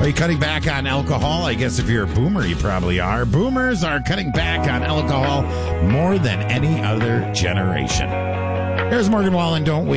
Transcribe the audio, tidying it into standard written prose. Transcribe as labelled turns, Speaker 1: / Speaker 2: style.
Speaker 1: Are you cutting back on alcohol? I guess if you're a boomer, you probably are. Boomers are cutting back on alcohol more than any other generation. Here's Morgan Wallen, Don't We